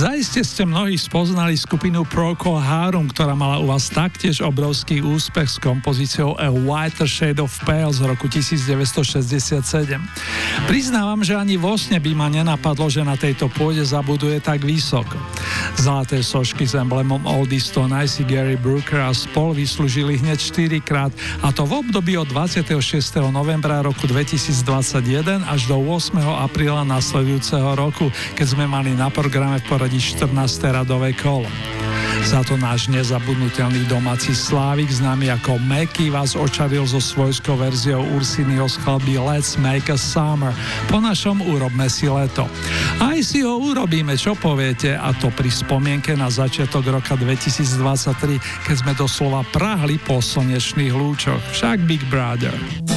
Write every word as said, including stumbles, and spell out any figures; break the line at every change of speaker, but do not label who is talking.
Zaiste ste mnohí spoznali skupinu Procol Harum, ktorá mala u vás taktiež obrovský úspech s kompozíciou A Whiter Shade of Pale z roku devätnásťstošesťdesiatsedem. Priznávam, že ani vo sne by ma nenapadlo, že na tejto pôde zabuduje tak vysoko. Zlaté sošky s emblemom Oldies to Nice Gary Brooker a spol vyslúžili hneď štyrikrát, a to v období od dvadsiateho šiesteho novembra roku dvetisícdvadsaťjeden až do ôsmeho apríla nasledujúceho roku, keď sme mali na programe v poradí štrnáste radové kolo. Za to náš nezabudnutelný domáci slávik, známy ako Meky, vás očaril so svojskou verziou Ursinyho skladby Let's Make a Summer. Po našom urobme si leto. Aj si ho urobíme, čo poviete? A to pri spomienke na začiatok roka dvetisícdvadsaťtri, keď sme doslova prahli po slnečných lúčoch. Však Big Brother.